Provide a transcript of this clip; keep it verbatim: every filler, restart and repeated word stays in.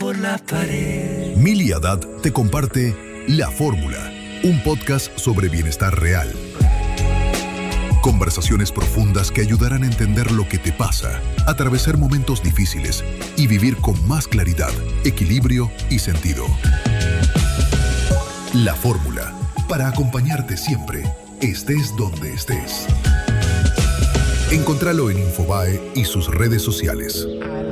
por la pared. Mili Haddad te comparte La Fórmula, un podcast sobre bienestar real. Conversaciones profundas que ayudarán a entender lo que te pasa, atravesar momentos difíciles y vivir con más claridad, equilibrio y sentido. La Fórmula, para acompañarte siempre, estés donde estés. Encontralo en Infobae y sus redes sociales.